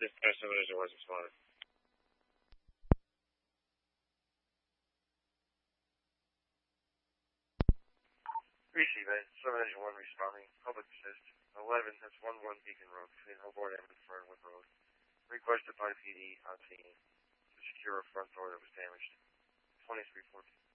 Dispatch 7 Engine was responded. Receive it. 7 Engine 1 responding. Public assist. 11, that's 11 Beacon Road between Hobart and Fernwood Road. Requested by PD on scene to secure a front door that was damaged. 2314.